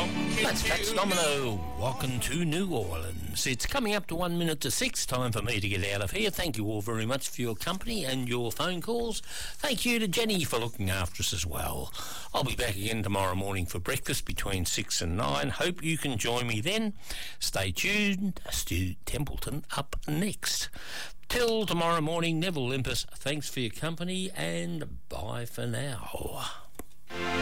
That's Fats Domino, walking to New Orleans. It's coming up to 1 minute to 6, time for me to get out of here. Thank you all very much for your company and your phone calls. Thank you to Jenny for looking after us as well. I'll be back again tomorrow morning for breakfast between 6 and 9. Hope you can join me then. Stay tuned. Stu Templeton up next. Till tomorrow morning, Neville Limpus, thanks for your company and bye for now.